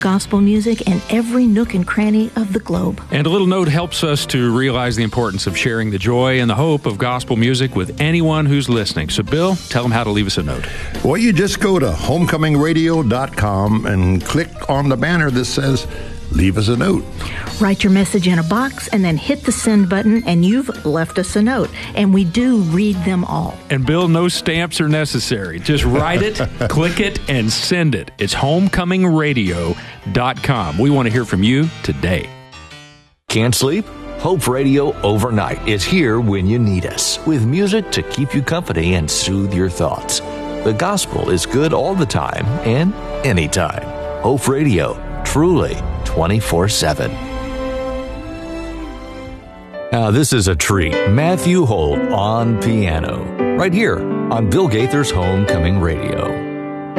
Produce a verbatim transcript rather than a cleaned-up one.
Gospel music in every nook and cranny of the globe. And a little note helps us to realize the importance of sharing the joy and the hope of gospel music with anyone who's listening. So, Bill, tell them how to leave us a note. Well, you just go to homecoming radio dot com and click on the banner that says, leave us a note. Write your message in a box and then hit the send button, and you've left us a note. And we do read them all. And Bill, no stamps are necessary. Just write it, click it, and send it. It's homecoming radio dot com. We want to hear from you today. Can't sleep? Hope Radio Overnight is here when you need us, with music to keep you company and soothe your thoughts. The gospel is good all the time and anytime. Hope Radio, truly twenty-four seven. Now, this is a treat. Matthew Holt on piano, right here on Bill Gaither's Homecoming Radio.